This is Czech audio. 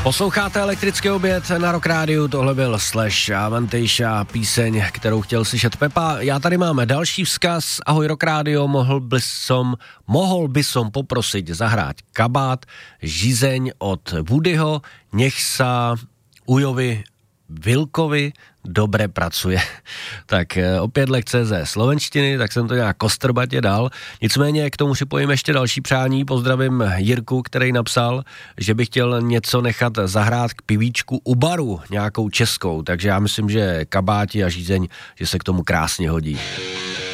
Posloucháte Elektrický oběd na Rock Rádiu, tohle byl Slash a Vantejša, píseň, kterou chtěl slyšet Pepa. Já tady máme další vzkaz. Ahoj Rock Rádio, mohl by som poprosiť zahrát Kabát, Žizeň od Woodyho, nech sa Ujovi Vilkovi dobre pracuje. Tak opět lekce ze slovenštiny, tak jsem to nějak kostrbatě dal. Nicméně k tomu připojím ještě další přání. Pozdravím Jirku, který napsal, že by chtěl něco nechat zahrát k pivíčku u baru, nějakou českou. Takže já myslím, že Kabáti a Žízeň, že se k tomu krásně hodí.